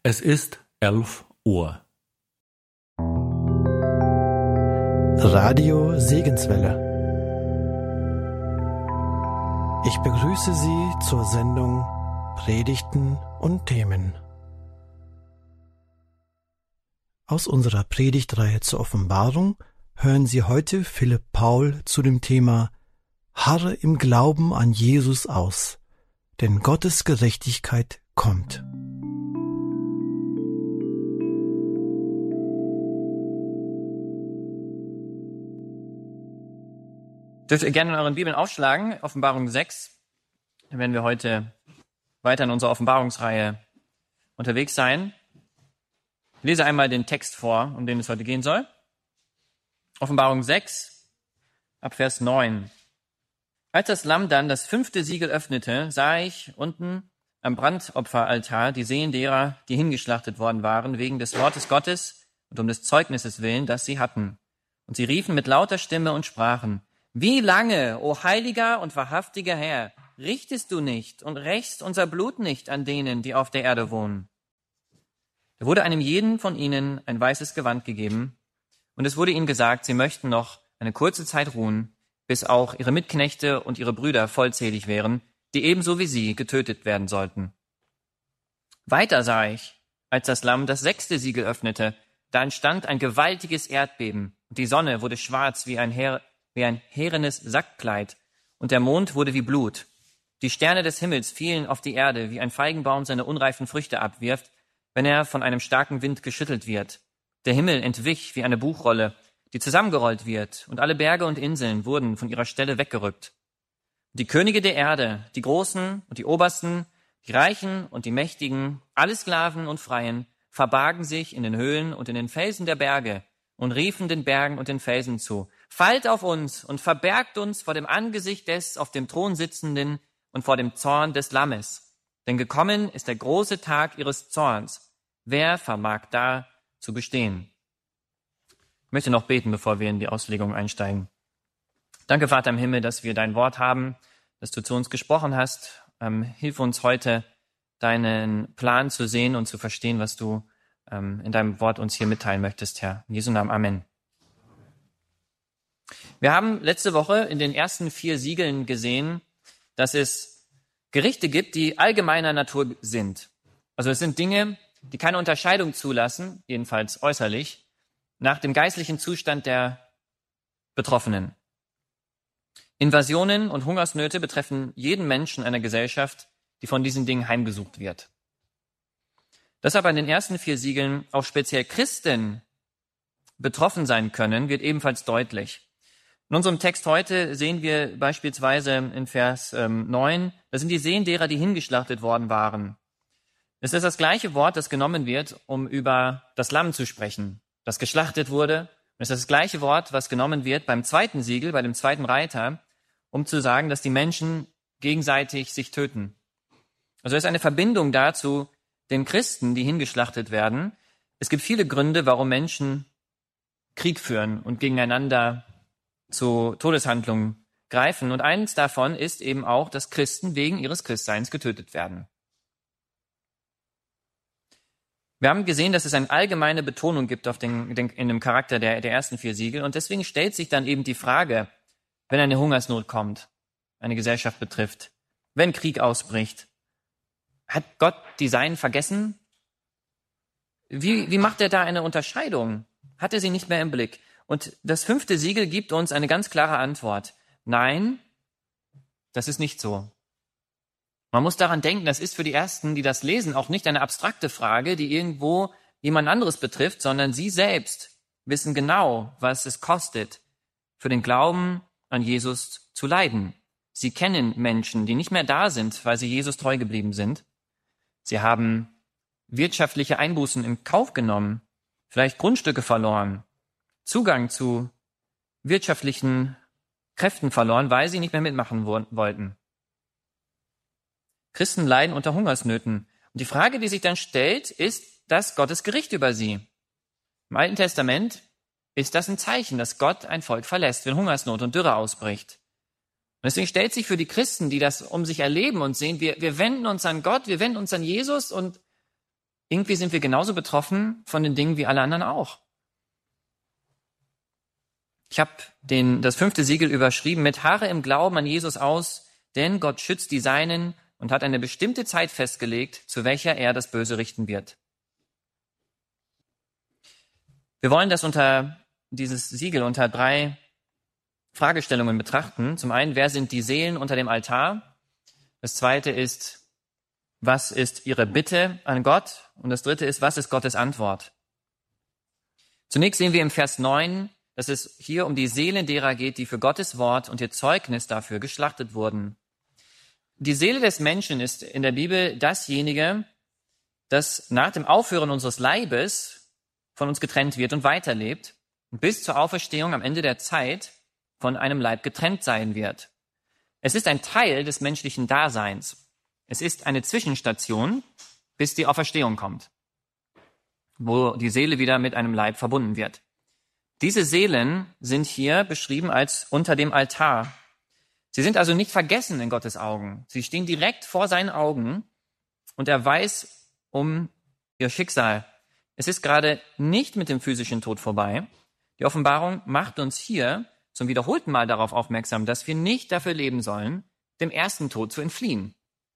Es ist 11 Uhr. Radio Segenswelle. Ich begrüße Sie zur Sendung Predigten und Themen. Aus unserer Predigtreihe zur Offenbarung hören Sie heute Philipp Paul zu dem Thema Harre im Glauben an Jesus aus, denn Gottes Gerechtigkeit kommt. Dürft ihr gerne in euren Bibeln aufschlagen, Offenbarung 6. Da werden wir heute weiter in unserer Offenbarungsreihe unterwegs sein. Ich lese einmal den Text vor, um den es heute gehen soll. Offenbarung 6, ab Vers 9. Als das Lamm dann das 5. Siegel öffnete, sah ich unten am Brandopferaltar die Seelen derer, die hingeschlachtet worden waren, wegen des Wortes Gottes und um des Zeugnisses willen, das sie hatten. Und sie riefen mit lauter Stimme und sprachen: Wie lange, o heiliger und wahrhaftiger Herr, richtest du nicht und rächst unser Blut nicht an denen, die auf der Erde wohnen? Da wurde einem jeden von ihnen ein weißes Gewand gegeben, und es wurde ihnen gesagt, sie möchten noch eine kurze Zeit ruhen, bis auch ihre Mitknechte und ihre Brüder vollzählig wären, die ebenso wie sie getötet werden sollten. Weiter sah ich, als das Lamm das 6. Siegel öffnete, da entstand ein gewaltiges Erdbeben, und die Sonne wurde schwarz wie ein härenes Sackkleid, und der Mond wurde wie Blut. Die Sterne des Himmels fielen auf die Erde, wie ein Feigenbaum seine unreifen Früchte abwirft, wenn er von einem starken Wind geschüttelt wird. Der Himmel entwich wie eine Buchrolle, die zusammengerollt wird, und alle Berge und Inseln wurden von ihrer Stelle weggerückt. Die Könige der Erde, die Großen und die Obersten, die Reichen und die Mächtigen, alle Sklaven und Freien, verbargen sich in den Höhlen und in den Felsen der Berge und riefen den Bergen und den Felsen zu: Fallt auf uns und verbergt uns vor dem Angesicht des auf dem Thron sitzenden und vor dem Zorn des Lammes. Denn gekommen ist der große Tag ihres Zorns. Wer vermag da zu bestehen? Ich möchte noch beten, bevor wir in die Auslegung einsteigen. Danke, Vater im Himmel, dass wir dein Wort haben, dass du zu uns gesprochen hast. Hilf uns heute, deinen Plan zu sehen und zu verstehen, was du in deinem Wort uns hier mitteilen möchtest, Herr. In Jesu Namen, Amen. Wir haben letzte Woche in den ersten 4 Siegeln gesehen, dass es Gerichte gibt, die allgemeiner Natur sind. Also es sind Dinge, die keine Unterscheidung zulassen, jedenfalls äußerlich, nach dem geistlichen Zustand der Betroffenen. Invasionen und Hungersnöte betreffen jeden Menschen einer Gesellschaft, die von diesen Dingen heimgesucht wird. Dass aber in den ersten 4 Siegeln auch speziell Christen betroffen sein können, wird ebenfalls deutlich. In unserem Text heute sehen wir beispielsweise in Vers 9, das sind die Seelen derer, die hingeschlachtet worden waren. Es ist das gleiche Wort, das genommen wird, um über das Lamm zu sprechen, das geschlachtet wurde. Und es ist das gleiche Wort, was genommen wird beim 2. Siegel, bei dem 2. Reiter, um zu sagen, dass die Menschen gegenseitig sich töten. Also es ist eine Verbindung dazu, den Christen, die hingeschlachtet werden. Es gibt viele Gründe, warum Menschen Krieg führen und gegeneinander zu Todeshandlungen greifen. Und eins davon ist eben auch, dass Christen wegen ihres Christseins getötet werden. Wir haben gesehen, dass es eine allgemeine Betonung gibt in dem Charakter der ersten 4 Siegel. Und deswegen stellt sich dann eben die Frage, wenn eine Hungersnot kommt, eine Gesellschaft betrifft, wenn Krieg ausbricht, hat Gott die Seinen vergessen? Wie macht er da eine Unterscheidung? Hat er sie nicht mehr im Blick? Und das 5. Siegel gibt uns eine ganz klare Antwort. Nein, das ist nicht so. Man muss daran denken, das ist für die Ersten, die das lesen, auch nicht eine abstrakte Frage, die irgendwo jemand anderes betrifft, sondern sie selbst wissen genau, was es kostet, für den Glauben an Jesus zu leiden. Sie kennen Menschen, die nicht mehr da sind, weil sie Jesus treu geblieben sind. Sie haben wirtschaftliche Einbußen in Kauf genommen, vielleicht Grundstücke verloren, Zugang zu wirtschaftlichen Kräften verloren, weil sie nicht mehr mitmachen wollten. Christen leiden unter Hungersnöten. Und die Frage, die sich dann stellt, ist das Gottes Gericht über sie. Im Alten Testament ist das ein Zeichen, dass Gott ein Volk verlässt, wenn Hungersnot und Dürre ausbricht. Und deswegen stellt sich für die Christen, die das um sich erleben und sehen, wir wenden uns an Gott, wir wenden uns an Jesus und irgendwie sind wir genauso betroffen von den Dingen wie alle anderen auch. Ich habe das 5. Siegel überschrieben mit Harre im Glauben an Jesus aus, denn Gott schützt die Seinen und hat eine bestimmte Zeit festgelegt, zu welcher er das Böse richten wird. Wir wollen das dieses Siegel unter 3 Fragestellungen betrachten. Zum einen, wer sind die Seelen unter dem Altar? Das zweite ist, was ist ihre Bitte an Gott? Und das dritte ist, was ist Gottes Antwort? Zunächst sehen wir im Vers 9, dass es hier um die Seelen derer geht, die für Gottes Wort und ihr Zeugnis dafür geschlachtet wurden. Die Seele des Menschen ist in der Bibel dasjenige, das nach dem Aufhören unseres Leibes von uns getrennt wird und weiterlebt und bis zur Auferstehung am Ende der Zeit von einem Leib getrennt sein wird. Es ist ein Teil des menschlichen Daseins. Es ist eine Zwischenstation, bis die Auferstehung kommt, wo die Seele wieder mit einem Leib verbunden wird. Diese Seelen sind hier beschrieben als unter dem Altar. Sie sind also nicht vergessen in Gottes Augen. Sie stehen direkt vor seinen Augen und er weiß um ihr Schicksal. Es ist gerade nicht mit dem physischen Tod vorbei. Die Offenbarung macht uns hier zum wiederholten Mal darauf aufmerksam, dass wir nicht dafür leben sollen, dem ersten Tod zu entfliehen.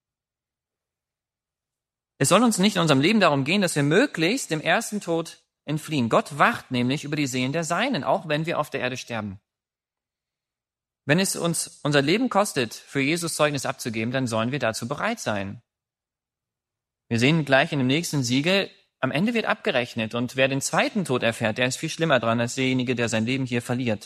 Es soll uns nicht in unserem Leben darum gehen, dass wir möglichst dem ersten Tod entfliehen. Gott wacht nämlich über die Seelen der Seinen, auch wenn wir auf der Erde sterben. Wenn es uns unser Leben kostet, für Jesus Zeugnis abzugeben, dann sollen wir dazu bereit sein. Wir sehen gleich in dem nächsten Siegel, am Ende wird abgerechnet und wer den zweiten Tod erfährt, der ist viel schlimmer dran als derjenige, der sein Leben hier verliert.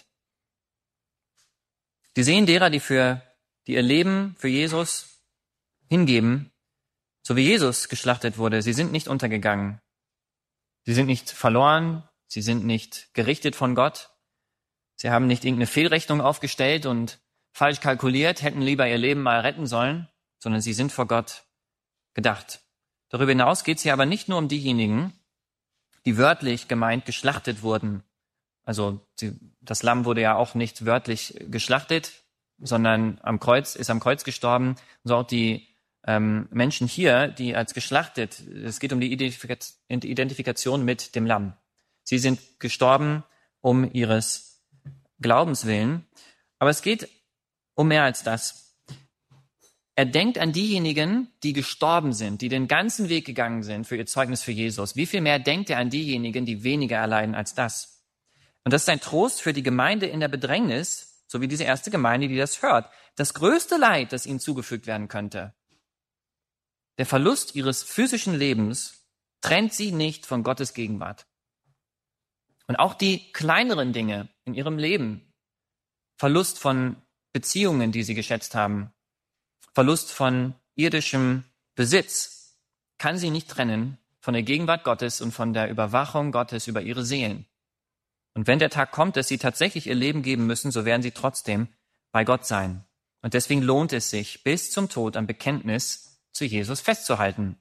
Die Seelen derer, die ihr Leben für Jesus hingeben, so wie Jesus geschlachtet wurde, sie sind nicht untergegangen. Sie sind nicht verloren, sie sind nicht gerichtet von Gott. Sie haben nicht irgendeine Fehlrechnung aufgestellt und falsch kalkuliert, hätten lieber ihr Leben mal retten sollen, sondern sie sind vor Gott gedacht. Darüber hinaus geht es hier aber nicht nur um diejenigen, die wörtlich gemeint geschlachtet wurden. Also das Lamm wurde ja auch nicht wörtlich geschlachtet, sondern ist am Kreuz gestorben. So auch die Menschen hier, die als geschlachtet, es geht um die Identifikation mit dem Lamm. Sie sind gestorben um ihres Glaubens willen, aber es geht um mehr als das. Er denkt an diejenigen, die gestorben sind, die den ganzen Weg gegangen sind für ihr Zeugnis für Jesus. Wie viel mehr denkt er an diejenigen, die weniger erleiden als das? Und das ist ein Trost für die Gemeinde in der Bedrängnis, so wie diese erste Gemeinde, die das hört. Das größte Leid, das ihnen zugefügt werden könnte, der Verlust ihres physischen Lebens, trennt sie nicht von Gottes Gegenwart. Und auch die kleineren Dinge in ihrem Leben, Verlust von Beziehungen, die sie geschätzt haben, Verlust von irdischem Besitz, kann sie nicht trennen von der Gegenwart Gottes und von der Überwachung Gottes über ihre Seelen. Und wenn der Tag kommt, dass sie tatsächlich ihr Leben geben müssen, so werden sie trotzdem bei Gott sein. Und deswegen lohnt es sich, bis zum Tod am Bekenntnis zu Jesus festzuhalten.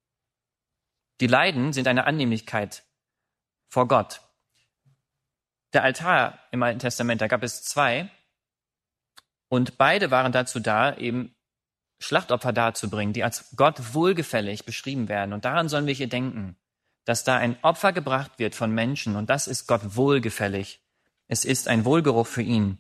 Die Leiden sind eine Annehmlichkeit vor Gott. Der Altar im Alten Testament, da gab es 2 und beide waren dazu da, eben Schlachtopfer darzubringen, die als Gott wohlgefällig beschrieben werden. Und daran sollen wir hier denken, dass da ein Opfer gebracht wird von Menschen und das ist Gott wohlgefällig. Es ist ein Wohlgeruch für ihn.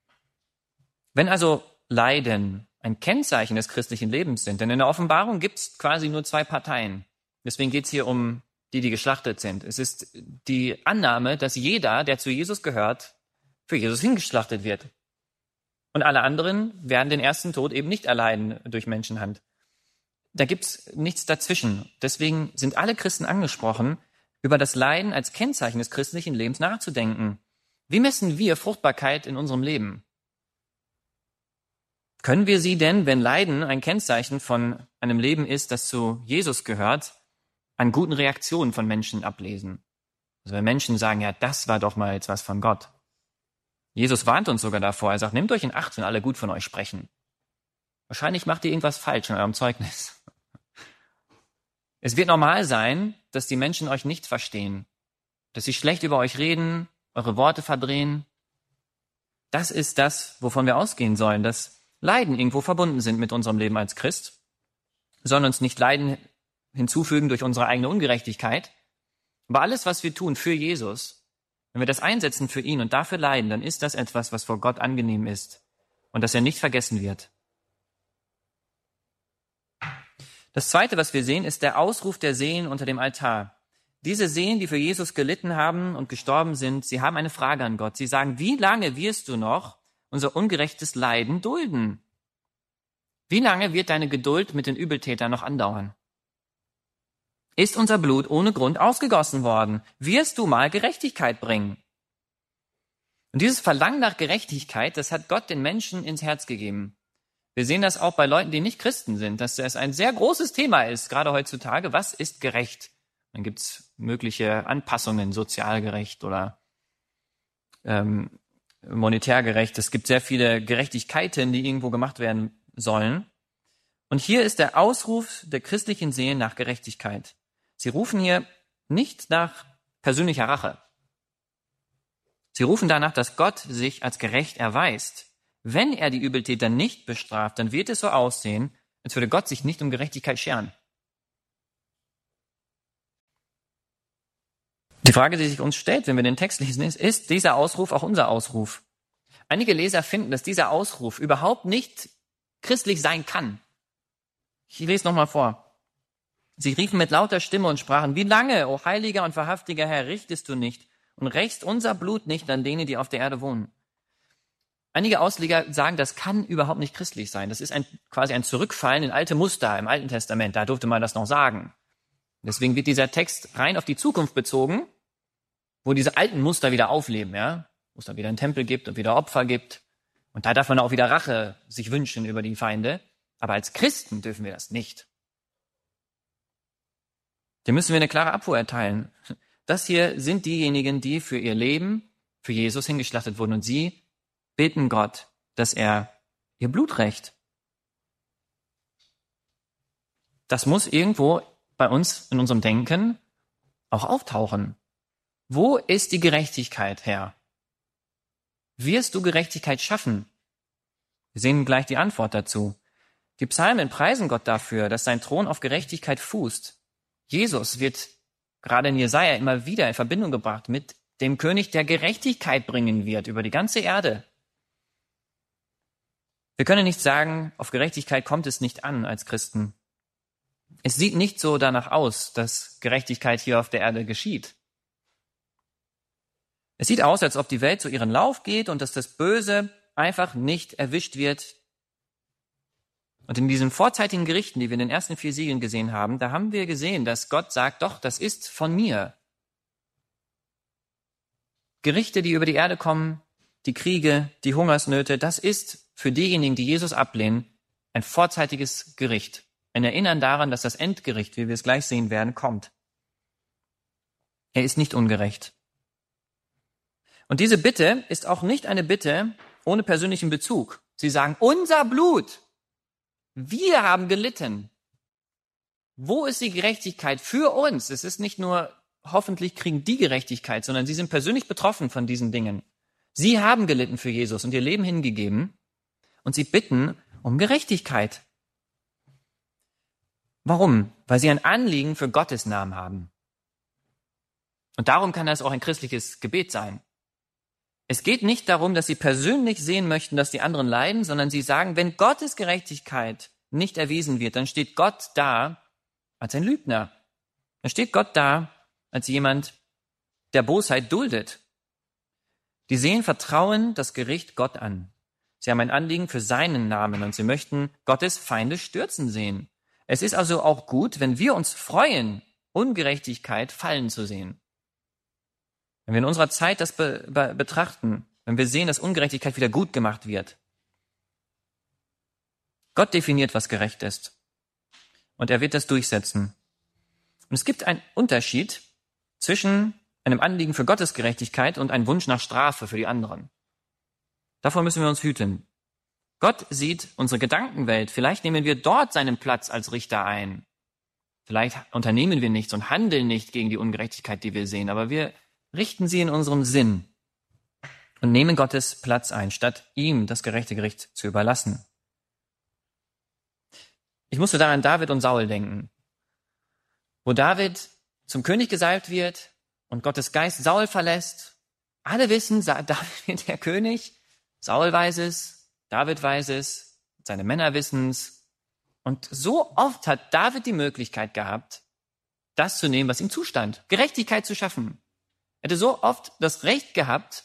Wenn also Leiden ein Kennzeichen des christlichen Lebens sind, denn in der Offenbarung gibt es quasi nur 2 Parteien. Deswegen geht es hier um die geschlachtet sind. Es ist die Annahme, dass jeder, der zu Jesus gehört, für Jesus hingeschlachtet wird. Und alle anderen werden den ersten Tod eben nicht erleiden durch Menschenhand. Da gibt's nichts dazwischen. Deswegen sind alle Christen angesprochen, über das Leiden als Kennzeichen des christlichen Lebens nachzudenken. Wie messen wir Fruchtbarkeit in unserem Leben? Können wir sie denn, wenn Leiden ein Kennzeichen von einem Leben ist, das zu Jesus gehört, an guten Reaktionen von Menschen ablesen? Also wenn Menschen sagen, ja, das war doch mal jetzt was von Gott. Jesus warnt uns sogar davor. Er sagt, nehmt euch in Acht, wenn alle gut von euch sprechen. Wahrscheinlich macht ihr irgendwas falsch in eurem Zeugnis. Es wird normal sein, dass die Menschen euch nicht verstehen, dass sie schlecht über euch reden, eure Worte verdrehen. Das ist das, wovon wir ausgehen sollen, dass Leiden irgendwo verbunden sind mit unserem Leben als Christ. Wir sollen uns nicht Leiden hinzufügen durch unsere eigene Ungerechtigkeit. Aber alles, was wir tun für Jesus, wenn wir das einsetzen für ihn und dafür leiden, dann ist das etwas, was vor Gott angenehm ist und dass er nicht vergessen wird. Das Zweite, was wir sehen, ist der Ausruf der Seelen unter dem Altar. Diese Seelen, die für Jesus gelitten haben und gestorben sind, sie haben eine Frage an Gott. Sie sagen, wie lange wirst du noch unser ungerechtes Leiden dulden? Wie lange wird deine Geduld mit den Übeltätern noch andauern? Ist unser Blut ohne Grund ausgegossen worden? Wirst du mal Gerechtigkeit bringen? Und dieses Verlangen nach Gerechtigkeit, das hat Gott den Menschen ins Herz gegeben. Wir sehen das auch bei Leuten, die nicht Christen sind, dass es ein sehr großes Thema ist, gerade heutzutage. Was ist gerecht? Dann gibt es mögliche Anpassungen, sozial gerecht oder monetär gerecht. Es gibt sehr viele Gerechtigkeiten, die irgendwo gemacht werden sollen. Und hier ist der Ausruf der christlichen Seelen nach Gerechtigkeit. Sie rufen hier nicht nach persönlicher Rache. Sie rufen danach, dass Gott sich als gerecht erweist. Wenn er die Übeltäter nicht bestraft, dann wird es so aussehen, als würde Gott sich nicht um Gerechtigkeit scheren. Die Frage, die sich uns stellt, wenn wir den Text lesen, ist dieser Ausruf auch unser Ausruf? Einige Leser finden, dass dieser Ausruf überhaupt nicht christlich sein kann. Ich lese nochmal vor. Sie riefen mit lauter Stimme und sprachen, wie lange, o heiliger und wahrhaftiger Herr, richtest du nicht und rächst unser Blut nicht an denen, die auf der Erde wohnen? Einige Ausleger sagen, das kann überhaupt nicht christlich sein. Das ist quasi ein Zurückfallen in alte Muster im Alten Testament. Da durfte man das noch sagen. Deswegen wird dieser Text rein auf die Zukunft bezogen, wo diese alten Muster wieder aufleben, ja, wo es dann wieder einen Tempel gibt und wieder Opfer gibt. Und da darf man auch wieder Rache sich wünschen über die Feinde. Aber als Christen dürfen wir das nicht. Dem müssen wir eine klare Abfuhr erteilen. Das hier sind diejenigen, die für ihr Leben, für Jesus hingeschlachtet wurden. Und sie bitten Gott, dass er ihr Blut rächt. Das muss irgendwo bei uns in unserem Denken auch auftauchen. Wo ist die Gerechtigkeit, Herr? Wirst du Gerechtigkeit schaffen? Wir sehen gleich die Antwort dazu. Die Psalmen preisen Gott dafür, dass sein Thron auf Gerechtigkeit fußt. Jesus wird gerade in Jesaja immer wieder in Verbindung gebracht mit dem König, der Gerechtigkeit bringen wird über die ganze Erde. Wir können nicht sagen, auf Gerechtigkeit kommt es nicht an als Christen. Es sieht nicht so danach aus, dass Gerechtigkeit hier auf der Erde geschieht. Es sieht aus, als ob die Welt so ihren Lauf geht und dass das Böse einfach nicht erwischt wird. Und in diesen vorzeitigen Gerichten, die wir in den ersten 4 Siegeln gesehen haben, da haben wir gesehen, dass Gott sagt, doch, das ist von mir. Gerichte, die über die Erde kommen, die Kriege, die Hungersnöte, das ist für diejenigen, die Jesus ablehnen, ein vorzeitiges Gericht. Ein Erinnern daran, dass das Endgericht, wie wir es gleich sehen werden, kommt. Er ist nicht ungerecht. Und diese Bitte ist auch nicht eine Bitte ohne persönlichen Bezug. Sie sagen, unser Blut, wir haben gelitten. Wo ist die Gerechtigkeit für uns? Es ist nicht nur, hoffentlich kriegen die Gerechtigkeit, sondern sie sind persönlich betroffen von diesen Dingen. Sie haben gelitten für Jesus und ihr Leben hingegeben und sie bitten um Gerechtigkeit. Warum? Weil sie ein Anliegen für Gottes Namen haben. Und darum kann das auch ein christliches Gebet sein. Es geht nicht darum, dass sie persönlich sehen möchten, dass die anderen leiden, sondern sie sagen, wenn Gottes Gerechtigkeit nicht erwiesen wird, dann steht Gott da als ein Lügner. Dann steht Gott da als jemand, der Bosheit duldet. Die Seelen vertrauen das Gericht Gott an. Sie haben ein Anliegen für seinen Namen und sie möchten Gottes Feinde stürzen sehen. Es ist also auch gut, wenn wir uns freuen, Ungerechtigkeit fallen zu sehen. Wenn wir in unserer Zeit das betrachten, wenn wir sehen, dass Ungerechtigkeit wieder gut gemacht wird. Gott definiert, was gerecht ist. Und er wird das durchsetzen. Und es gibt einen Unterschied zwischen einem Anliegen für Gottes Gerechtigkeit und einem Wunsch nach Strafe für die anderen. Davor müssen wir uns hüten. Gott sieht unsere Gedankenwelt. Vielleicht nehmen wir dort seinen Platz als Richter ein. Vielleicht unternehmen wir nichts und handeln nicht gegen die Ungerechtigkeit, die wir sehen, aber wir richten sie in unserem Sinn und nehmen Gottes Platz ein, statt ihm das gerechte Gericht zu überlassen. Ich musste da an David und Saul denken. wo David zum König gesalbt wird und Gottes Geist Saul verlässt. Alle wissen, David wird der König, Saul weiß es, David weiß es, seine Männer wissen es. Und so oft hat David die Möglichkeit gehabt, das zu nehmen, was ihm zustand, Gerechtigkeit zu schaffen. Er hätte so oft das Recht gehabt,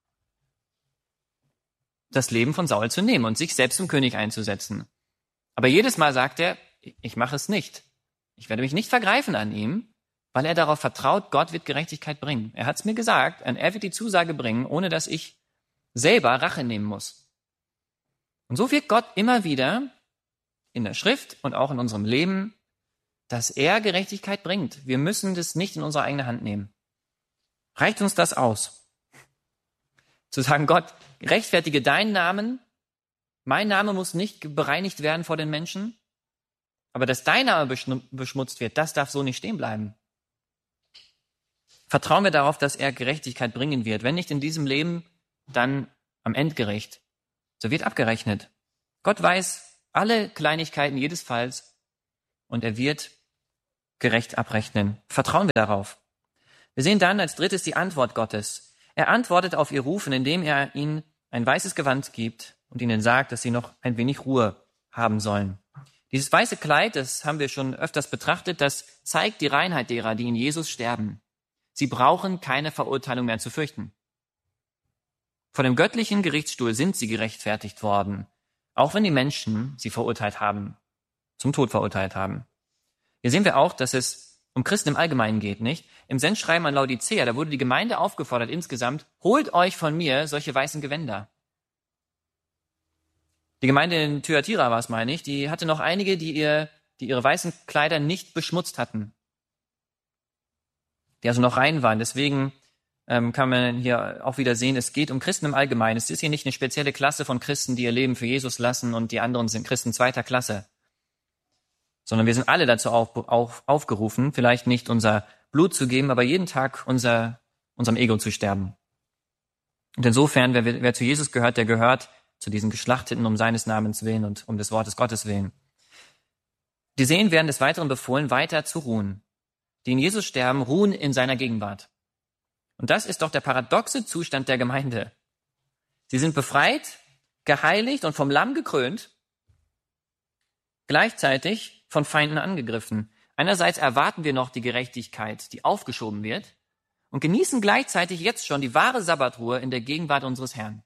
das Leben von Saul zu nehmen und sich selbst zum König einzusetzen. Aber jedes Mal sagt er, ich mache es nicht. Ich werde mich nicht vergreifen an ihm, weil er darauf vertraut, Gott wird Gerechtigkeit bringen. Er hat es mir gesagt, und er wird die Zusage bringen, ohne dass ich selber Rache nehmen muss. Und so wird Gott immer wieder in der Schrift und auch in unserem Leben, dass er Gerechtigkeit bringt. Wir müssen das nicht in unsere eigene Hand nehmen. Reicht uns das aus? Zu sagen, Gott, rechtfertige deinen Namen, mein Name muss nicht bereinigt werden vor den Menschen, aber dass dein Name beschmutzt wird, das darf so nicht stehen bleiben. Vertrauen wir darauf, dass er Gerechtigkeit bringen wird. Wenn nicht in diesem Leben, dann am Endgericht. So wird abgerechnet. Gott weiß alle Kleinigkeiten jedes Falls und er wird gerecht abrechnen. Vertrauen wir darauf. Wir sehen dann als drittes die Antwort Gottes. Er antwortet auf ihr Rufen, indem er ihnen ein weißes Gewand gibt und ihnen sagt, dass sie noch ein wenig Ruhe haben sollen. Dieses weiße Kleid, das haben wir schon öfters betrachtet, das zeigt die Reinheit derer, die in Jesus sterben. Sie brauchen keine Verurteilung mehr zu fürchten. Vor dem göttlichen Gerichtsstuhl sind sie gerechtfertigt worden, auch wenn die Menschen sie verurteilt haben, zum Tod verurteilt haben. Hier sehen wir auch, dass es um Christen im Allgemeinen geht, nicht? Im Sendschreiben an Laodicea, da wurde die Gemeinde aufgefordert insgesamt, holt euch von mir solche weißen Gewänder. Die Gemeinde in Thyatira war es, meine ich, die hatte noch einige, die ihre weißen Kleider nicht beschmutzt hatten, die also noch rein waren. Deswegen kann man hier auch wieder sehen, es geht um Christen im Allgemeinen. Es ist hier nicht eine spezielle Klasse von Christen, die ihr Leben für Jesus lassen und die anderen sind Christen zweiter Klasse, sondern wir sind alle dazu aufgerufen, vielleicht nicht unser Blut zu geben, aber jeden Tag unserem Ego zu sterben. Und insofern, wer zu Jesus gehört, der gehört zu diesen Geschlachteten um seines Namens willen und um des Wortes Gottes willen. Die Seelen werden des Weiteren befohlen, weiter zu ruhen. Die in Jesus sterben, ruhen in seiner Gegenwart. Und das ist doch der paradoxe Zustand der Gemeinde. Sie sind befreit, geheiligt und vom Lamm gekrönt, gleichzeitig von Feinden angegriffen. Einerseits erwarten wir noch die Gerechtigkeit, die aufgeschoben wird, und genießen gleichzeitig jetzt schon die wahre Sabbatruhe in der Gegenwart unseres Herrn.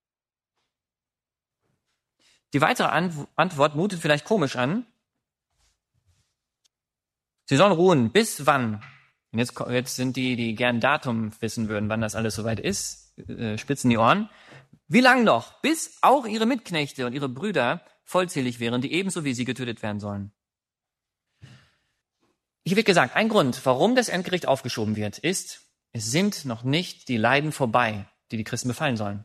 Die weitere Antwort mutet vielleicht komisch an. Sie sollen ruhen. Bis wann? Und jetzt sind die gern Datum wissen würden, wann das alles soweit ist, spitzen die Ohren. Wie lang noch? Bis auch ihre Mitknechte und ihre Brüder vollzählig wären, die ebenso wie sie getötet werden sollen. Hier wird gesagt, ein Grund, warum das Endgericht aufgeschoben wird, ist, es sind noch nicht die Leiden vorbei, die die Christen befallen sollen.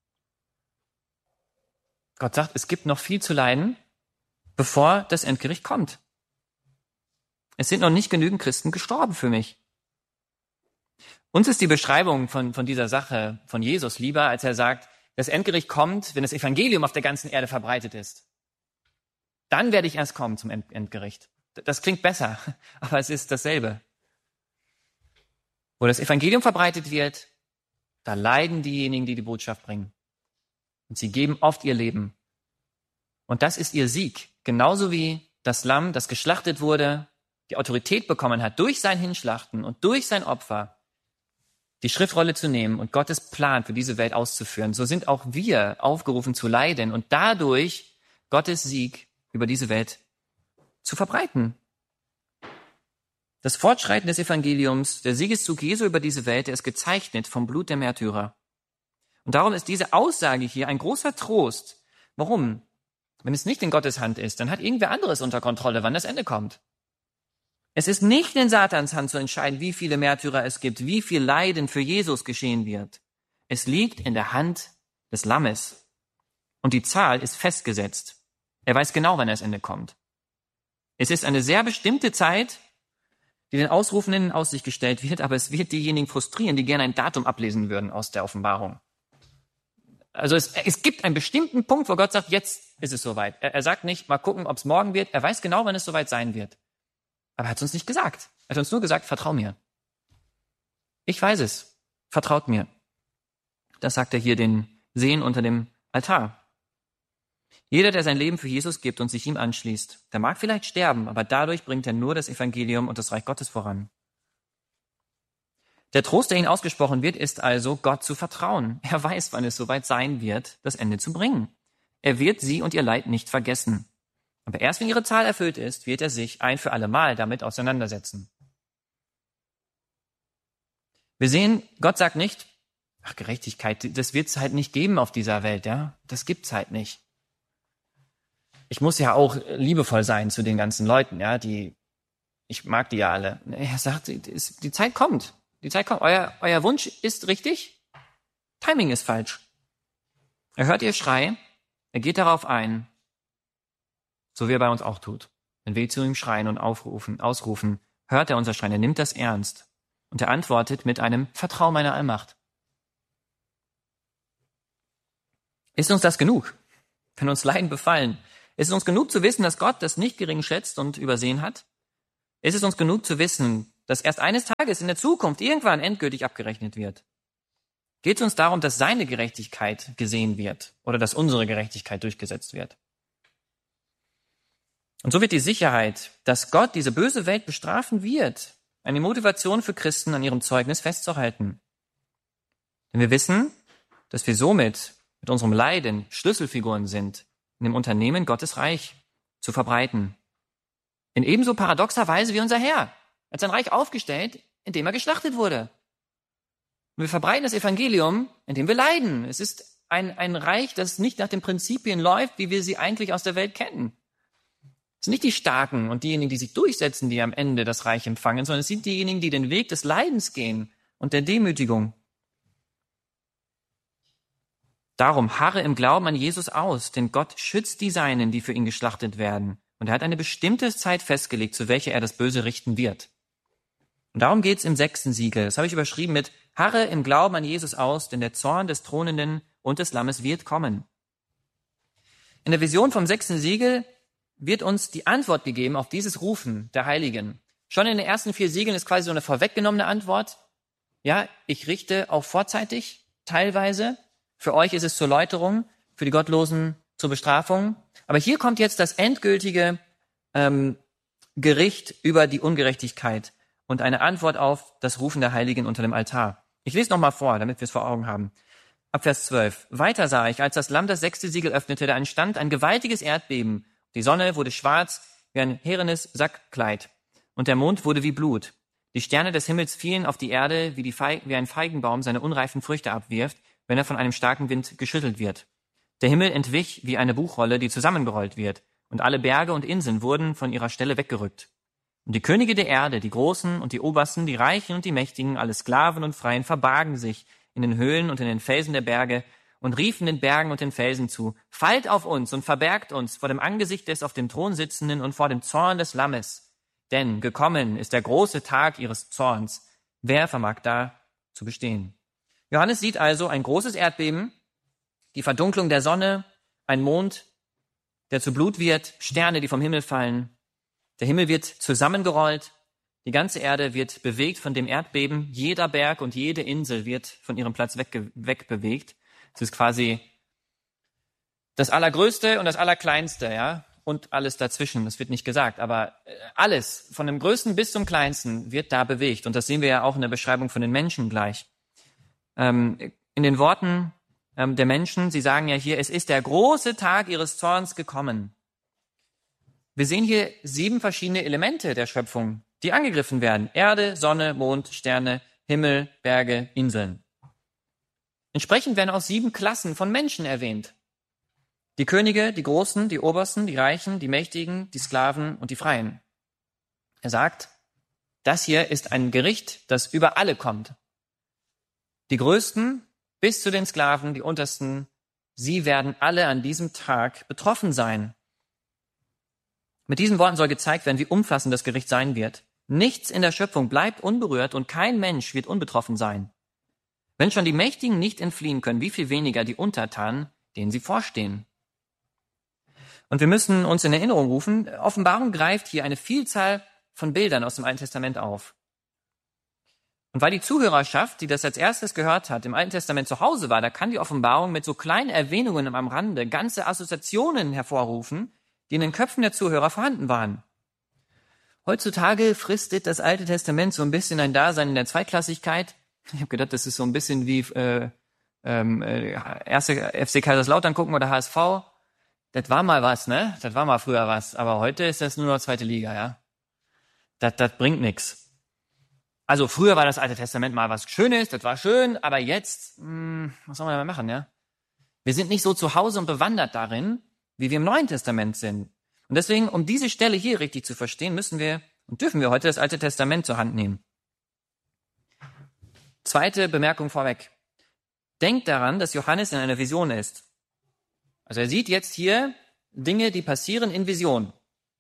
Gott sagt, es gibt noch viel zu leiden, bevor das Endgericht kommt. Es sind noch nicht genügend Christen gestorben für mich. Uns ist die Beschreibung von dieser Sache von Jesus lieber, als er sagt, das Endgericht kommt, wenn das Evangelium auf der ganzen Erde verbreitet ist. Dann werde ich erst kommen zum Endgericht. Das klingt besser, aber es ist dasselbe. Wo das Evangelium verbreitet wird, da leiden diejenigen, die die Botschaft bringen. Und sie geben oft ihr Leben. Und das ist ihr Sieg. Genauso wie das Lamm, das geschlachtet wurde, die Autorität bekommen hat, durch sein Hinschlachten und durch sein Opfer die Schriftrolle zu nehmen und Gottes Plan für diese Welt auszuführen. So sind auch wir aufgerufen zu leiden und dadurch Gottes Sieg über diese Welt zu verbreiten. Das Fortschreiten des Evangeliums, der Siegeszug Jesu über diese Welt, der ist gezeichnet vom Blut der Märtyrer. Und darum ist diese Aussage hier ein großer Trost. Warum? Wenn es nicht in Gottes Hand ist, dann hat irgendwer anderes unter Kontrolle, wann das Ende kommt. Es ist nicht in Satans Hand zu entscheiden, wie viele Märtyrer es gibt, wie viel Leiden für Jesus geschehen wird. Es liegt in der Hand des Lammes. Und die Zahl ist festgesetzt. Er weiß genau, wann das Ende kommt. Es ist eine sehr bestimmte Zeit, die den Ausrufenden in Aussicht gestellt wird, aber es wird diejenigen frustrieren, die gerne ein Datum ablesen würden aus der Offenbarung. Also es gibt einen bestimmten Punkt, wo Gott sagt, jetzt ist es soweit. Er sagt nicht, mal gucken, ob es morgen wird. Er weiß genau, wann es soweit sein wird. Aber er hat es uns nicht gesagt. Er hat uns nur gesagt, vertrau mir. Ich weiß es. Vertraut mir. Das sagt er hier den Sehen unter dem Altar. Jeder, der sein Leben für Jesus gibt und sich ihm anschließt, der mag vielleicht sterben, aber dadurch bringt er nur das Evangelium und das Reich Gottes voran. Der Trost, der ihnen ausgesprochen wird, ist also, Gott zu vertrauen. Er weiß, wann es soweit sein wird, das Ende zu bringen. Er wird sie und ihr Leid nicht vergessen. Aber erst wenn ihre Zahl erfüllt ist, wird er sich ein für alle Mal damit auseinandersetzen. Wir sehen, Gott sagt nicht, ach, Gerechtigkeit, das wird es halt nicht geben auf dieser Welt, ja? Das gibt's halt nicht. Ich muss ja auch liebevoll sein zu den ganzen Leuten, ja, ich mag die ja alle. Er sagt, die Zeit kommt. Die Zeit kommt. Euer Wunsch ist richtig. Timing ist falsch. Er hört ihr Schrei. Er geht darauf ein. So wie er bei uns auch tut. Wenn wir zu ihm schreien und ausrufen, hört er unser Schreien. Er nimmt das ernst. Und er antwortet mit einem Vertrau meiner Allmacht. Ist uns das genug? Wenn uns Leiden befallen, ist es uns genug zu wissen, dass Gott das nicht gering schätzt und übersehen hat? Ist es uns genug zu wissen, dass erst eines Tages in der Zukunft irgendwann endgültig abgerechnet wird? Geht es uns darum, dass seine Gerechtigkeit gesehen wird oder dass unsere Gerechtigkeit durchgesetzt wird? Und so wird die Sicherheit, dass Gott diese böse Welt bestrafen wird, eine Motivation für Christen, an ihrem Zeugnis festzuhalten. Denn wir wissen, dass wir somit mit unserem Leiden Schlüsselfiguren sind, in dem Unternehmen Gottes Reich zu verbreiten. In ebenso paradoxer Weise wie unser Herr. Er hat sein Reich aufgestellt, indem er geschlachtet wurde. Und wir verbreiten das Evangelium, indem wir leiden. Es ist ein Reich, das nicht nach den Prinzipien läuft, wie wir sie eigentlich aus der Welt kennen. Es sind nicht die Starken und diejenigen, die sich durchsetzen, die am Ende das Reich empfangen, sondern es sind diejenigen, die den Weg des Leidens gehen und der Demütigung. Darum harre im Glauben an Jesus aus, denn Gott schützt die Seinen, die für ihn geschlachtet werden. Und er hat eine bestimmte Zeit festgelegt, zu welcher er das Böse richten wird. Und darum geht's im 6. Siegel. Das habe ich überschrieben mit harre im Glauben an Jesus aus, denn der Zorn des Thronenden und des Lammes wird kommen. In der Vision vom 6. Siegel wird uns die Antwort gegeben auf dieses Rufen der Heiligen. Schon in den ersten 4 Siegeln ist quasi so eine vorweggenommene Antwort. Ja, ich richte auch vorzeitig, teilweise. Für euch ist es zur Läuterung, für die Gottlosen zur Bestrafung. Aber hier kommt jetzt das endgültige Gericht über die Ungerechtigkeit und eine Antwort auf das Rufen der Heiligen unter dem Altar. Ich lese nochmal vor, damit wir es vor Augen haben. Ab Vers 12. Weiter sah ich, als das Lamm das 6. Siegel öffnete, da entstand ein gewaltiges Erdbeben. Die Sonne wurde schwarz wie ein härenes Sackkleid und der Mond wurde wie Blut. Die Sterne des Himmels fielen auf die Erde, wie ein Feigenbaum seine unreifen Früchte abwirft, wenn er von einem starken Wind geschüttelt wird. Der Himmel entwich wie eine Buchrolle, die zusammengerollt wird, und alle Berge und Inseln wurden von ihrer Stelle weggerückt. Und die Könige der Erde, die Großen und die Obersten, die Reichen und die Mächtigen, alle Sklaven und Freien, verbargen sich in den Höhlen und in den Felsen der Berge und riefen den Bergen und den Felsen zu, fallt auf uns und verbergt uns vor dem Angesicht des auf dem Thron sitzenden und vor dem Zorn des Lammes. Denn gekommen ist der große Tag ihres Zorns. Wer vermag da zu bestehen? Johannes sieht also ein großes Erdbeben, die Verdunklung der Sonne, ein Mond, der zu Blut wird, Sterne, die vom Himmel fallen. Der Himmel wird zusammengerollt, die ganze Erde wird bewegt von dem Erdbeben, jeder Berg und jede Insel wird von ihrem Platz wegbewegt. Es ist quasi das Allergrößte und das Allerkleinste, ja, und alles dazwischen. Das wird nicht gesagt, aber alles, von dem Größten bis zum Kleinsten, wird da bewegt. Und das sehen wir ja auch in der Beschreibung von den Menschen gleich. In den Worten der Menschen, sie sagen ja hier, es ist der große Tag ihres Zorns gekommen. Wir sehen hier 7 verschiedene Elemente der Schöpfung, die angegriffen werden. Erde, Sonne, Mond, Sterne, Himmel, Berge, Inseln. Entsprechend werden auch 7 Klassen von Menschen erwähnt. Die Könige, die Großen, die Obersten, die Reichen, die Mächtigen, die Sklaven und die Freien. Er sagt, das hier ist ein Gericht, das über alle kommt. Die Größten bis zu den Sklaven, die Untersten, sie werden alle an diesem Tag betroffen sein. Mit diesen Worten soll gezeigt werden, wie umfassend das Gericht sein wird. Nichts in der Schöpfung bleibt unberührt und kein Mensch wird unbetroffen sein. Wenn schon die Mächtigen nicht entfliehen können, wie viel weniger die Untertanen, denen sie vorstehen. Und wir müssen uns in Erinnerung rufen, Offenbarung greift hier eine Vielzahl von Bildern aus dem Alten Testament auf. Und weil die Zuhörerschaft, die das als erstes gehört hat, im Alten Testament zu Hause war, da kann die Offenbarung mit so kleinen Erwähnungen am Rande ganze Assoziationen hervorrufen, die in den Köpfen der Zuhörer vorhanden waren. Heutzutage fristet das Alte Testament so ein bisschen ein Dasein in der Zweitklassigkeit. Ich habe gedacht, das ist so ein bisschen wie erste FC Kaiserslautern gucken oder HSV. Das war mal was, ne? Das war mal früher was. Aber heute ist das nur noch zweite Liga, ja? Das bringt nichts. Also früher war das Alte Testament mal was Schönes, das war schön, aber jetzt, was soll man da machen, ja? Wir sind nicht so zu Hause und bewandert darin, wie wir im Neuen Testament sind. Und deswegen, um diese Stelle hier richtig zu verstehen, müssen wir und dürfen wir heute das Alte Testament zur Hand nehmen. Zweite Bemerkung vorweg. Denkt daran, dass Johannes in einer Vision ist. Also er sieht jetzt hier Dinge, die passieren in Vision.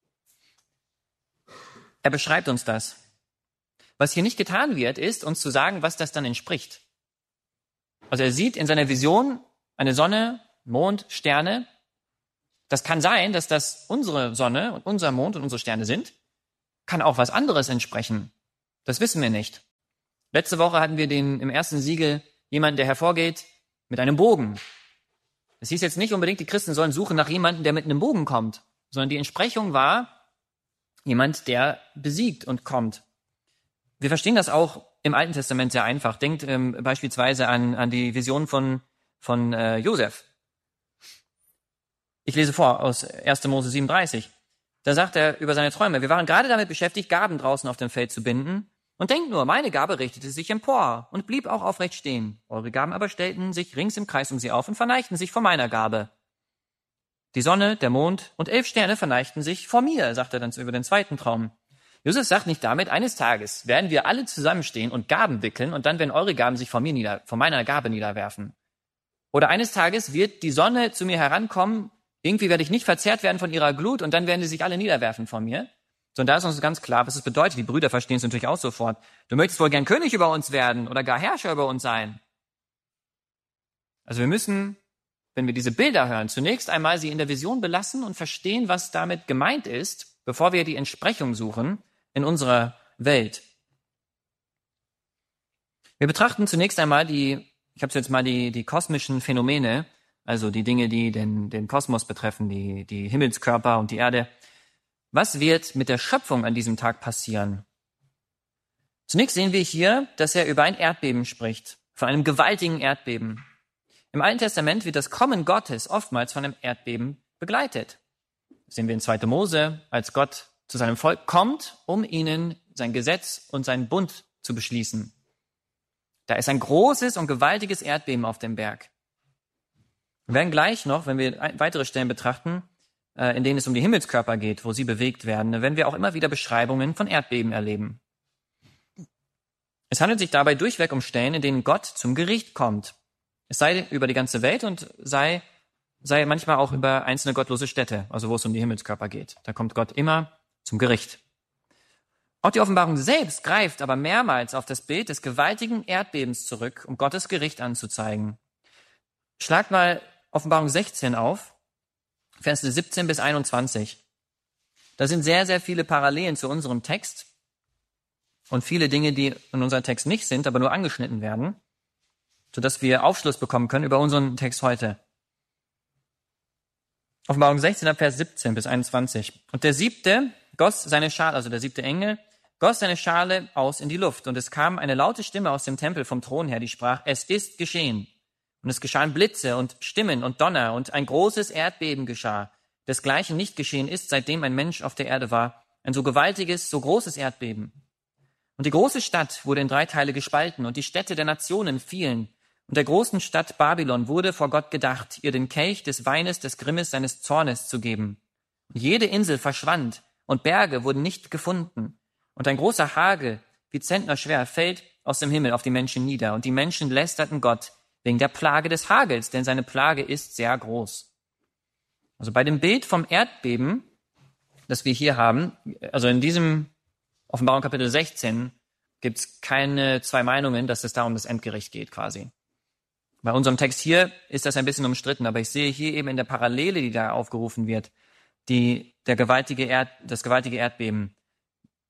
Er beschreibt uns das. Was hier nicht getan wird, ist, uns zu sagen, was das dann entspricht. Also er sieht in seiner Vision eine Sonne, Mond, Sterne. Das kann sein, dass das unsere Sonne und unser Mond und unsere Sterne sind. Kann auch was anderes entsprechen. Das wissen wir nicht. Letzte Woche hatten wir im ersten Siegel jemanden, der hervorgeht mit einem Bogen. Es hieß jetzt nicht unbedingt, die Christen sollen suchen nach jemandem, der mit einem Bogen kommt, sondern die Entsprechung war jemand, der besiegt und kommt. Wir verstehen das auch im Alten Testament sehr einfach. Denkt beispielsweise an die Vision von Josef. Ich lese vor aus 1. Mose 37. Da sagt er über seine Träume: Wir waren gerade damit beschäftigt, Gaben draußen auf dem Feld zu binden. Und denkt nur, meine Gabe richtete sich empor und blieb auch aufrecht stehen. Eure Gaben aber stellten sich rings im Kreis um sie auf und verneigten sich vor meiner Gabe. Die Sonne, der Mond und 11 Sterne verneigten sich vor mir, sagt er dann über den zweiten Traum. Josef sagt nicht damit, eines Tages werden wir alle zusammenstehen und Gaben wickeln und dann werden eure Gaben sich vor meiner Gabe niederwerfen. Oder eines Tages wird die Sonne zu mir herankommen, irgendwie werde ich nicht verzehrt werden von ihrer Glut und dann werden sie sich alle niederwerfen vor mir. Sondern da ist uns ganz klar, was es bedeutet. Die Brüder verstehen es natürlich auch sofort. Du möchtest wohl gern König über uns werden oder gar Herrscher über uns sein. Also wir müssen, wenn wir diese Bilder hören, zunächst einmal sie in der Vision belassen und verstehen, was damit gemeint ist, bevor wir die Entsprechung suchen in unserer Welt. Wir betrachten zunächst einmal die kosmischen Phänomene, also die Dinge, die den Kosmos betreffen, die Himmelskörper und die Erde. Was wird mit der Schöpfung an diesem Tag passieren? Zunächst sehen wir hier, dass er über ein Erdbeben spricht, von einem gewaltigen Erdbeben. Im Alten Testament wird das Kommen Gottes oftmals von einem Erdbeben begleitet. Das sehen wir in 2. Mose, als Gott zu seinem Volk kommt, um ihnen sein Gesetz und seinen Bund zu beschließen. Da ist ein großes und gewaltiges Erdbeben auf dem Berg. Wir werden gleich noch, wenn wir weitere Stellen betrachten, in denen es um die Himmelskörper geht, wo sie bewegt werden, werden wir auch immer wieder Beschreibungen von Erdbeben erleben. Es handelt sich dabei durchweg um Stellen, in denen Gott zum Gericht kommt. Es sei über die ganze Welt und sei manchmal auch über einzelne gottlose Städte, also wo es um die Himmelskörper geht. Da kommt Gott immer zum Gericht. Auch die Offenbarung selbst greift aber mehrmals auf das Bild des gewaltigen Erdbebens zurück, um Gottes Gericht anzuzeigen. Schlagt mal Offenbarung 16 auf. Verse 17 bis 21. Da sind sehr, sehr viele Parallelen zu unserem Text und viele Dinge, die in unserem Text nicht sind, aber nur angeschnitten werden, sodass wir Aufschluss bekommen können über unseren Text heute. Offenbarung 16, Vers 17 bis 21. Und der siebte goss seine Schale, also der siebte Engel, goss seine Schale aus in die Luft. Und es kam eine laute Stimme aus dem Tempel vom Thron her, die sprach: Es ist geschehen. Und es geschahen Blitze und Stimmen und Donner und ein großes Erdbeben geschah. Desgleichen nicht geschehen ist, seitdem ein Mensch auf der Erde war. Ein so gewaltiges, so großes Erdbeben. Und die große Stadt wurde in 3 Teile gespalten und die Städte der Nationen fielen. Und der großen Stadt Babylon wurde vor Gott gedacht, ihr den Kelch des Weines des Grimmes seines Zornes zu geben. Und jede Insel verschwand und Berge wurden nicht gefunden. Und ein großer Hagel, wie Zentnerschwer, fällt aus dem Himmel auf die Menschen nieder. Und die Menschen lästerten Gott wegen der Plage des Hagels, denn seine Plage ist sehr groß. Also bei dem Bild vom Erdbeben, das wir hier haben, also in diesem Offenbarung Kapitel 16, gibt es keine 2 Meinungen, dass es da um das Endgericht geht quasi. Bei unserem Text hier ist das ein bisschen umstritten, aber ich sehe hier eben in der Parallele, die da aufgerufen wird, das gewaltige Erdbeben,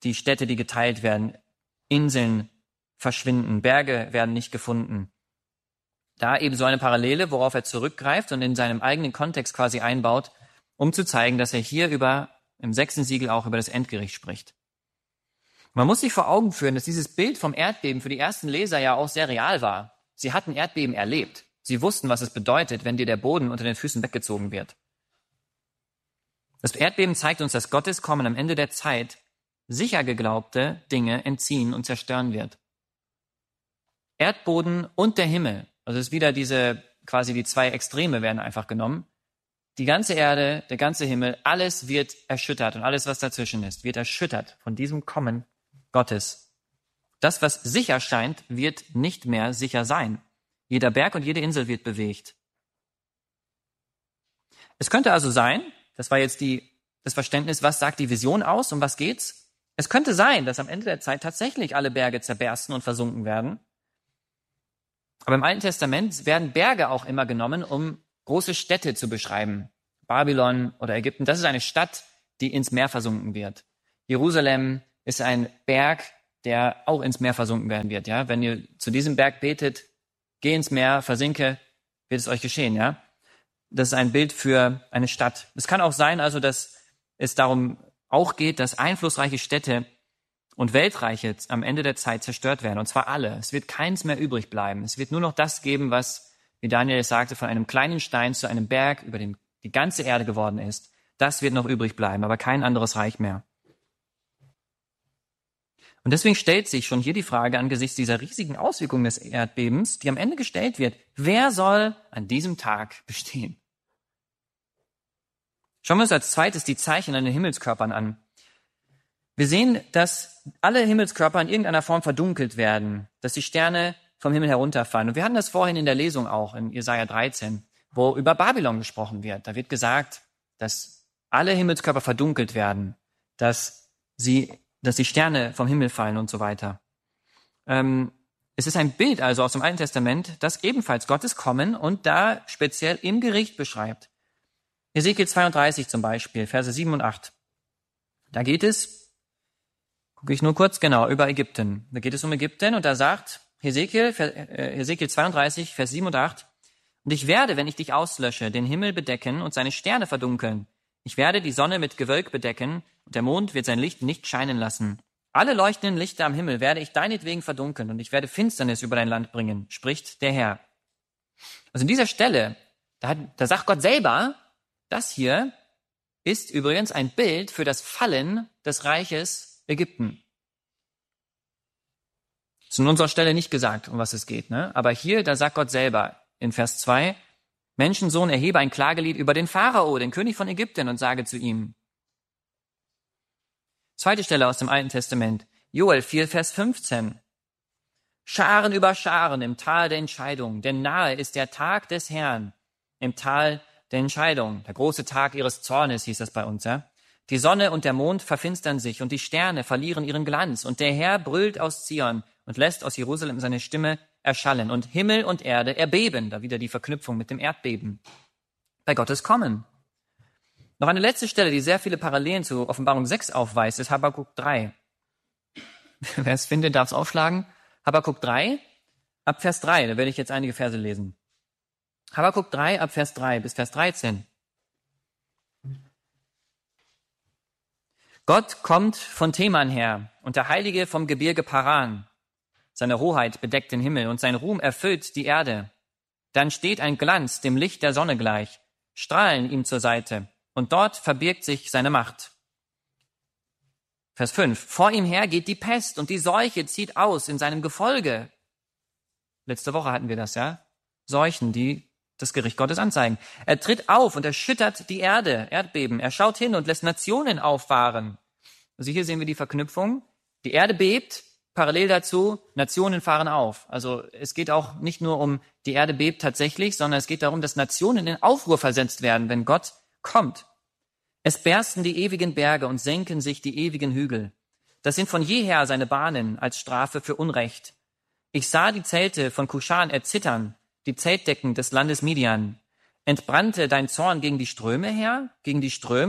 die Städte, die geteilt werden, Inseln verschwinden, Berge werden nicht gefunden. Da eben so eine Parallele, worauf er zurückgreift und in seinem eigenen Kontext quasi einbaut, um zu zeigen, dass er hier im 6. Siegel auch über das Endgericht spricht. Man muss sich vor Augen führen, dass dieses Bild vom Erdbeben für die ersten Leser ja auch sehr real war. Sie hatten Erdbeben erlebt. Sie wussten, was es bedeutet, wenn dir der Boden unter den Füßen weggezogen wird. Das Erdbeben zeigt uns, dass Gottes Kommen am Ende der Zeit sicher geglaubte Dinge entziehen und zerstören wird. Erdboden und der Himmel, also es ist wieder quasi die zwei Extreme werden einfach genommen. Die ganze Erde, der ganze Himmel, alles wird erschüttert und alles, was dazwischen ist, wird erschüttert von diesem Kommen Gottes. Das, was sicher scheint, wird nicht mehr sicher sein. Jeder Berg und jede Insel wird bewegt. Es könnte also sein, das war jetzt das Verständnis, was sagt die Vision aus, um was geht's? Es könnte sein, dass am Ende der Zeit tatsächlich alle Berge zerbersten und versunken werden. Aber im Alten Testament werden Berge auch immer genommen, um große Städte zu beschreiben. Babylon oder Ägypten, das ist eine Stadt, die ins Meer versunken wird. Jerusalem ist ein Berg, der auch ins Meer versunken werden wird. Ja, wenn ihr zu diesem Berg betet, geh ins Meer, versinke, wird es euch geschehen. Ja, das ist ein Bild für eine Stadt. Es kann auch sein, also, dass es darum auch geht, dass einflussreiche Städte und Weltreiche am Ende der Zeit zerstört werden. Und zwar alle. Es wird keins mehr übrig bleiben. Es wird nur noch das geben, was, wie Daniel es sagte, von einem kleinen Stein zu einem Berg über die ganze Erde geworden ist. Das wird noch übrig bleiben, aber kein anderes Reich mehr. Und deswegen stellt sich schon hier die Frage angesichts dieser riesigen Auswirkungen des Erdbebens, die am Ende gestellt wird, wer soll an diesem Tag bestehen? Schauen wir uns als zweites die Zeichen an den Himmelskörpern an. Wir sehen, dass alle Himmelskörper in irgendeiner Form verdunkelt werden, dass die Sterne vom Himmel herunterfallen. Und wir hatten das vorhin in der Lesung auch, in Jesaja 13, wo über Babylon gesprochen wird. Da wird gesagt, dass alle Himmelskörper verdunkelt werden, dass die Sterne vom Himmel fallen und so weiter. Es ist ein Bild also aus dem Alten Testament, das ebenfalls Gottes Kommen und da speziell im Gericht beschreibt. Hesekiel 32 zum Beispiel, Verse 7 und 8. Da geht es, gucke ich nur kurz, genau, über Ägypten. Da geht es um Ägypten und da sagt Hesekiel 32, Vers 7 und 8, und ich werde, wenn ich dich auslösche, den Himmel bedecken und seine Sterne verdunkeln. Ich werde die Sonne mit Gewölk bedecken und der Mond wird sein Licht nicht scheinen lassen. Alle leuchtenden Lichter am Himmel werde ich deinetwegen verdunkeln und ich werde Finsternis über dein Land bringen, spricht der Herr. Also in dieser Stelle, da sagt Gott selber, das hier ist übrigens ein Bild für das Fallen des Reiches Ägypten. Ist an unserer Stelle nicht gesagt, um was es geht, ne? Aber hier, da sagt Gott selber in Vers 2, Menschensohn, erhebe ein Klagelied über den Pharao, den König von Ägypten, und sage zu ihm. Zweite Stelle aus dem Alten Testament, Joel 4, Vers 15. Scharen über Scharen im Tal der Entscheidung, denn nahe ist der Tag des Herrn im Tal der Entscheidung. Der große Tag ihres Zornes hieß das bei uns, ja. Die Sonne und der Mond verfinstern sich und die Sterne verlieren ihren Glanz und der Herr brüllt aus Zion und lässt aus Jerusalem seine Stimme erschallen und Himmel und Erde erbeben. Da wieder die Verknüpfung mit dem Erdbeben. Bei Gottes Kommen. Noch eine letzte Stelle, die sehr viele Parallelen zu Offenbarung 6 aufweist, ist Habakuk 3. Wer es findet, darf es aufschlagen. Habakuk 3, ab Vers 3, da werde ich jetzt einige Verse lesen. Habakuk 3, ab Vers 3 bis Vers 13. Gott kommt von Teman her und der Heilige vom Gebirge Paran. Seine Hoheit bedeckt den Himmel und sein Ruhm erfüllt die Erde. Dann steht ein Glanz dem Licht der Sonne gleich, Strahlen ihm zur Seite und dort verbirgt sich seine Macht. Vers 5. Vor ihm her geht die Pest und die Seuche zieht aus in seinem Gefolge. Letzte Woche hatten wir das, ja? Seuchen, die das Gericht Gottes anzeigen. Er tritt auf und erschüttert die Erde, Erdbeben. Er schaut hin und lässt Nationen auffahren. Also hier sehen wir die Verknüpfung. Die Erde bebt, parallel dazu, Nationen fahren auf. Also es geht auch nicht nur um, die Erde bebt tatsächlich, sondern es geht darum, dass Nationen in Aufruhr versetzt werden, wenn Gott kommt. Es bersten die ewigen Berge und senken sich die ewigen Hügel. Das sind von jeher seine Bahnen als Strafe für Unrecht. Ich sah die Zelte von Kuschan erzittern, die Zeltdecken des Landes Midian. Entbrannte dein Zorn gegen die Ströme her, gegen die Ströme,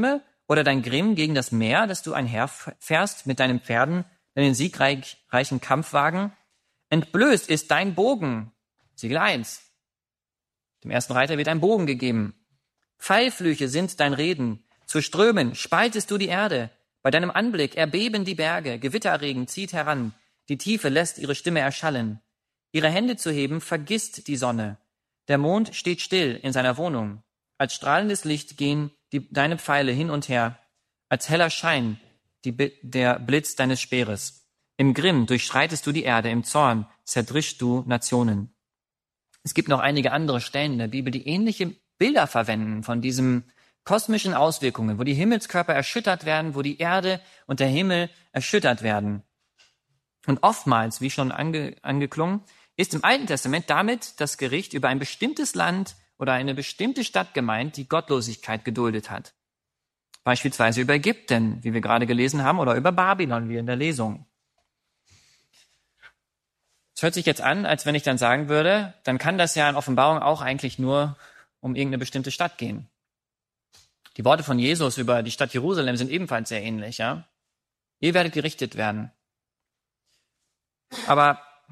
Oder dein Grimm gegen das Meer, dass du einherfährst mit deinen Pferden, deinen siegreichen Kampfwagen? Entblößt ist dein Bogen. Siegel 1. Dem ersten Reiter wird ein Bogen gegeben. Pfeilflüche sind dein Reden. Zu Strömen spaltest du die Erde. Bei deinem Anblick erbeben die Berge. Gewitterregen zieht heran. Die Tiefe lässt ihre Stimme erschallen. Ihre Hände zu heben vergisst die Sonne. Der Mond steht still in seiner Wohnung. Als strahlendes Licht gehen deine Pfeile hin und her. Als heller Schein der Blitz deines Speeres. Im Grimm durchschreitest du die Erde. Im Zorn zerdrischst du Nationen. Es gibt noch einige andere Stellen in der Bibel, die ähnliche Bilder verwenden von diesen kosmischen Auswirkungen, wo die Himmelskörper erschüttert werden, wo die Erde und der Himmel erschüttert werden. Und oftmals, wie schon angeklungen, ist im Alten Testament damit das Gericht über ein bestimmtes Land oder eine bestimmte Stadt gemeint, die Gottlosigkeit geduldet hat. Beispielsweise über Ägypten, wie wir gerade gelesen haben, oder über Babylon, wie in der Lesung. Es hört sich jetzt an, als wenn ich dann sagen würde, dann kann das ja in Offenbarung auch eigentlich nur um irgendeine bestimmte Stadt gehen. Die Worte von Jesus über die Stadt Jerusalem sind ebenfalls sehr ähnlich, ja. Ihr werdet gerichtet werden. Aber